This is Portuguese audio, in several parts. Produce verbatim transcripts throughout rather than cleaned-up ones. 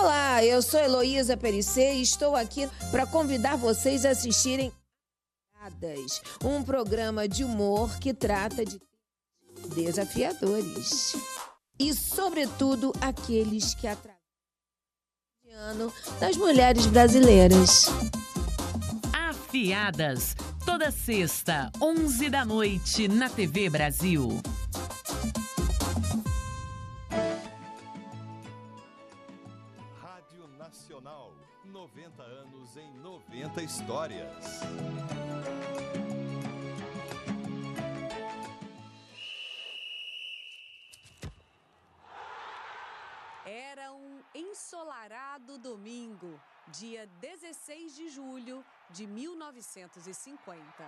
Olá, eu sou Heloísa Perissé e estou aqui para convidar vocês a assistirem um programa de humor que trata de desafiadores e, sobretudo, aqueles que atrasam o ano das mulheres brasileiras. Afiadas, toda sexta, onze da noite, na T V Brasil. Rádio Nacional, noventa anos em noventa histórias. Era um ensolarado domingo, dia dezesseis de julho de mil novecentos e cinquenta.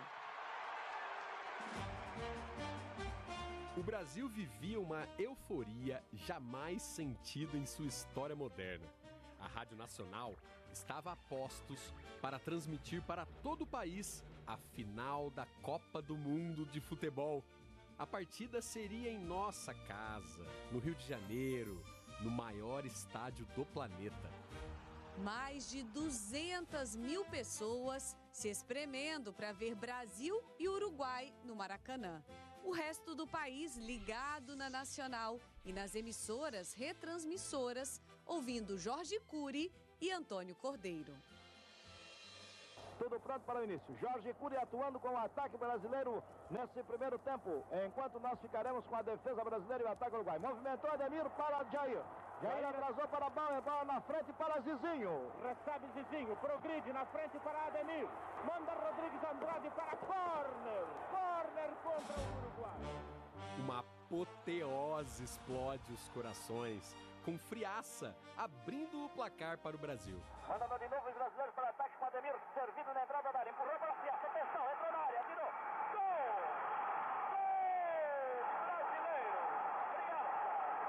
O Brasil vivia uma euforia jamais sentida em sua história moderna. A Rádio Nacional estava a postos para transmitir para todo o país a final da Copa do Mundo de Futebol. A partida seria em nossa casa, no Rio de Janeiro, no maior estádio do planeta. Mais de duzentas mil pessoas se espremendo para ver Brasil e Uruguai no Maracanã. O resto do país ligado na Nacional e nas emissoras retransmissoras, ouvindo Jorge Cury e Antônio Cordeiro. Tudo pronto para o início. Jorge Cury atuando com o ataque brasileiro nesse primeiro tempo, enquanto nós ficaremos com a defesa brasileira e o ataque uruguai. Movimentou Ademir para Jair. Jair atrasou para Bauer, bola na frente para Zizinho. Recebe Zizinho, progride na frente para Ademir. Manda Rodrigues Andrade para corner. Corner contra o Uruguai. Uma apoteose explode os corações, com Friaça abrindo o placar para o Brasil. Mandando de novo os brasileiros para ataque com Ademir, servido na entrada da área, empurrou para Friaça, atenção, entrou na área, virou. Gol! Gol brasileiro! Friaça!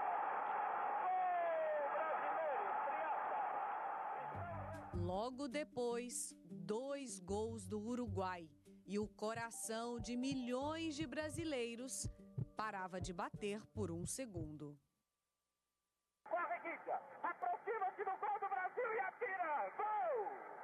Gol brasileiro! Friaça! Logo depois, dois gols do Uruguai e o coração de milhões de brasileiros parava de bater por um segundo. Corre, Guidia! Aproxima-se do gol do Brasil e atira! Gol!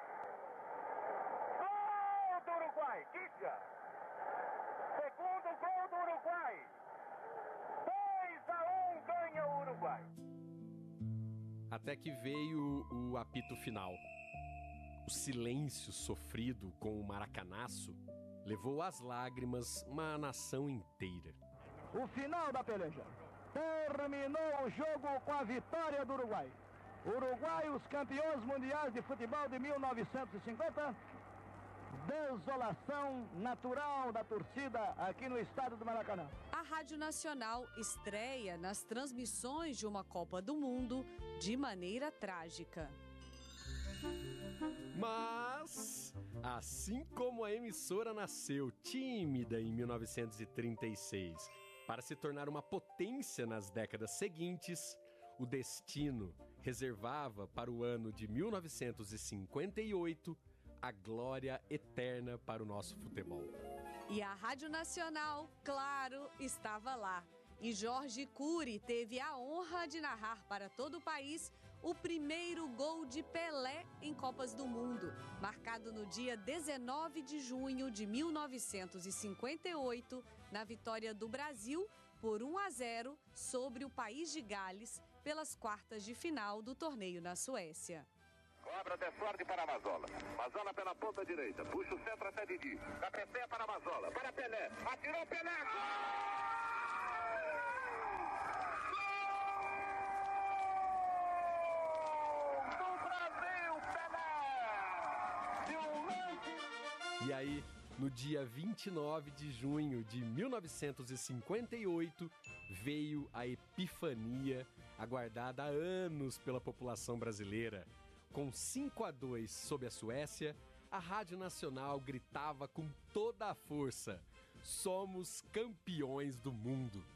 Gol do Uruguai! Guidia! Segundo gol do Uruguai! dois a um ganha o Uruguai! Até que veio o apito final. O silêncio sofrido com o maracanaço levou às lágrimas uma nação inteira. O final da peleja. Terminou o jogo com a vitória do Uruguai. Uruguai, os campeões mundiais de futebol de mil novecentos e cinquenta. Desolação natural da torcida aqui no estádio do Maracanã. A Rádio Nacional estreia nas transmissões de uma Copa do Mundo de maneira trágica. Mas, assim como a emissora nasceu tímida em mil novecentos e trinta e seis, para se tornar uma potência nas décadas seguintes, o destino reservava para o ano de mil novecentos e cinquenta e oito a glória eterna para o nosso futebol. E a Rádio Nacional, claro, estava lá. E Jorge Cury teve a honra de narrar para todo o país o primeiro gol de Pelé em Copas do Mundo, marcado no dia dezenove de junho de mil novecentos e cinquenta e oito, na vitória do Brasil por um a zero sobre o país de Gales pelas quartas de final do torneio na Suécia. Cobra desforte para Mazola. Mazola pela ponta direita. Puxa o centro até Didi. Cabeceia para Mazola. Para Pelé. Atirou Pelé. Gol do Brasil, Pelé. E aí, no dia vinte e nove de junho de mil novecentos e cinquenta e oito, veio a epifania aguardada há anos pela população brasileira. Com cinco a dois sobre a Suécia, a Rádio Nacional gritava com toda a força: somos campeões do mundo!